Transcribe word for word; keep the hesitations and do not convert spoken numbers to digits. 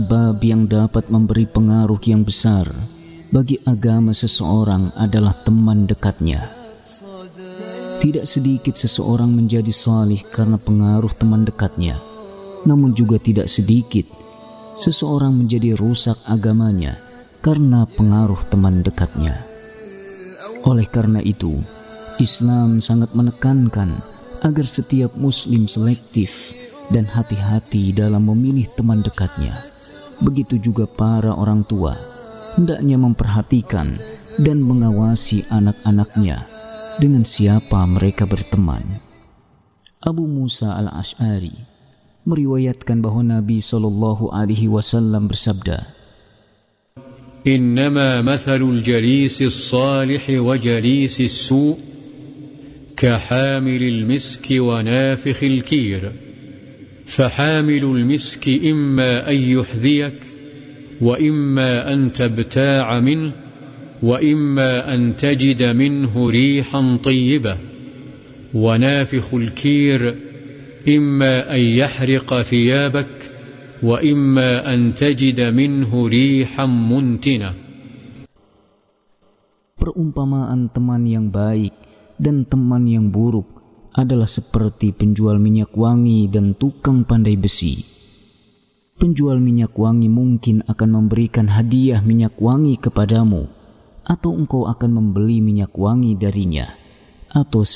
Sebab yang dapat memberi pengaruh yang besar bagi agama seseorang adalah teman dekatnya. Tidak sedikit seseorang menjadi salih karena pengaruh teman dekatnya, namun juga tidak sedikit seseorang menjadi rusak agamanya karena pengaruh teman dekatnya. Oleh karena itu, Islam sangat menekankan agar setiap muslim selektif dan hati-hati dalam memilih teman dekatnya. Begitu juga para orang tua, hendaknya memperhatikan dan mengawasi anak-anaknya dengan siapa mereka berteman. Abu Musa al-Ash'ari meriwayatkan bahwa Nabi sallallahu alaihi wasallam bersabda, "Innama mathalul jalisis salih wa jalisis su' kahamilil miski wa nafikhil kir. Fahamilul miski imma an yuhdhiyak wa imma an tabta'a minhu وإما أن تجد منه ريحا طيبة ونافخ الكير إما أن يحرق ثيابك وإما أن تجد منه ريحا منتنة." Perumpamaan teman yang baik dan teman yang buruk adalah seperti penjual minyak wangi dan tukang pandai besi. Penjual minyak wangi mungkin akan memberikan hadiah minyak wangi kepadamu, atau engkau akan membeli minyak wangi darinya, atau